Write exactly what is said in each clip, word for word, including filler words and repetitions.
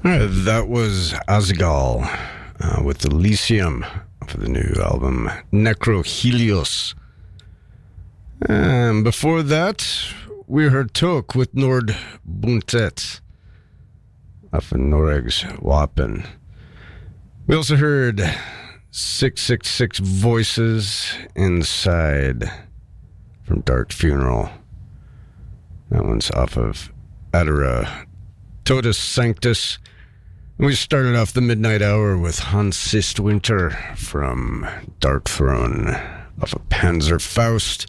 All right, that was Azagal uh, with Elysium for the new album Necrohelios. And before that, we heard Tok with Nord Buntet off of Noreg's Wappen. We also heard six six six Voices Inside from Dark Funeral. That one's off of Adora Totus Sanctus. And we started off the midnight hour with Hans Sist Winter from Dark Throne off of Panzer Faust.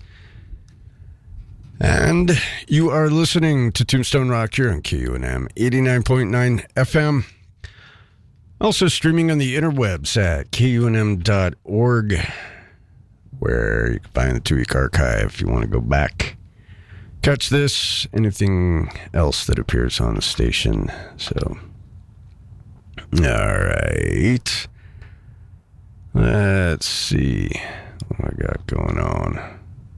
And you are listening to Tombstone Rock here on K U N M eighty-nine point nine F M. Also streaming on the interwebs at K U N M dot org, where you can find the two-week archive if you want to go back. Catch this, anything else that appears on the station. So, all right. Let's see what I got going on.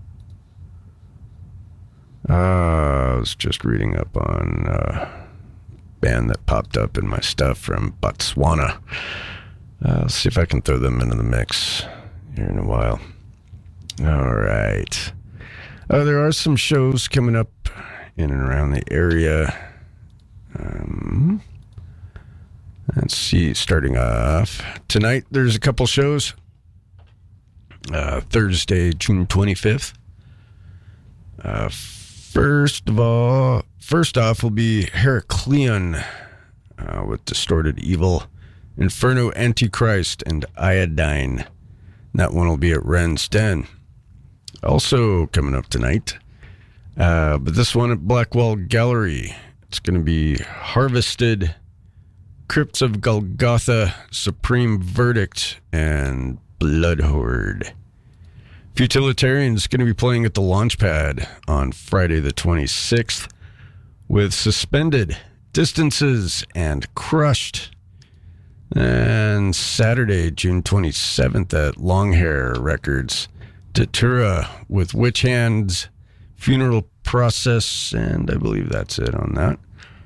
Uh, I was just reading up on a band that popped up in my stuff from Botswana. Uh, let's see if I can throw them into the mix here in a while. All right. Uh, there are some shows coming up in and around the area. Um, let's see, starting off tonight, there's a couple shows. Uh, Thursday, June twenty-fifth. Uh, first of all, first off will be Heracleon uh, with Distorted Evil, Inferno Antichrist, and Iodine. That one will be at Ren's Den. Also coming up tonight, uh, but this one at Blackwall Gallery. It's going to be Harvested, Crypts of Golgotha, Supreme Verdict, and Blood Horde. Futilitarian's going to be playing at the Launchpad on Friday the twenty-sixth with Suspended, Distances, and Crushed. And Saturday, June twenty-seventh at Longhair Records, Datura with Witch Hands, Funeral Process, and I believe that's it on that.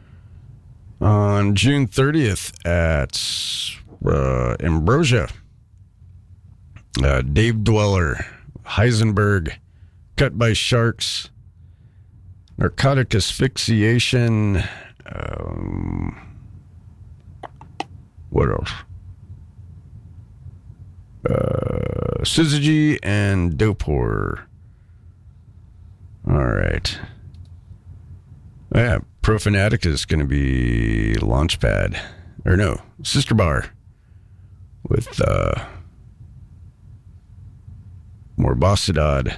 On June thirtieth at uh, Ambrosia, uh, Dave Dweller, Heisenberg, Cut by Sharks, Narcotic Asphyxiation, um, what else? Uh, Syzygy and Dope Horror. All right. Yeah, Profanatic is going to be Launchpad. Or no, Sister Bar with uh, Morbosidad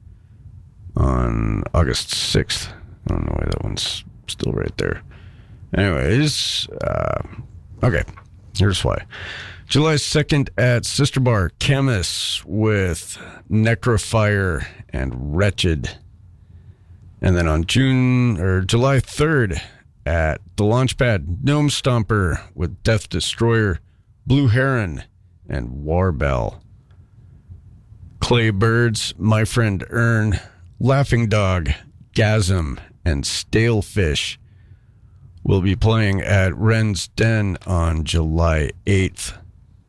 on August sixth. I don't know why that one's still right there. Anyways, uh, okay, here's why. July second at Sister Bar, Chemist with Necrofire and Wretched. And then on June or July third at the Launchpad, Gnome Stomper with Death Destroyer, Blue Heron, and Warbell. Clay Birds, My Friend Ern, Laughing Dog, Gasm, and Stalefish will be playing at Ren's Den on July eighth.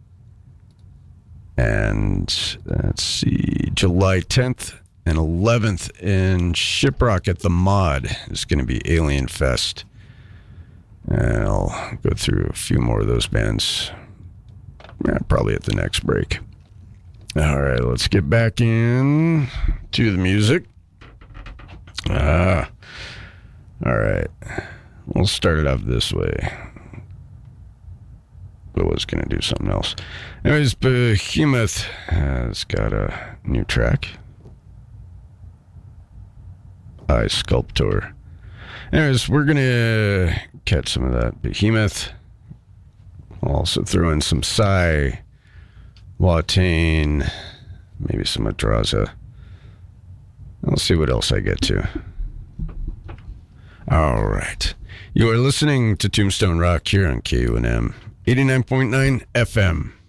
And let's see, July tenth and eleventh in Shiprock at the Mod is going to be Alien Fest. And I'll go through a few more of those bands, yeah, probably at the next break. All right, let's get back in to the music. Ah, all right. We'll start it off this way. I was going to do something else. Anyways, Behemoth has got a new track. I Sculptor. Anyways, we're going to catch some of that Behemoth. I'll also throw in some Psy, Watain, maybe some Adraza. I'll see what else I get to. All right. You are listening to Tombstone Rock here on K U N M eighty-nine point nine F M.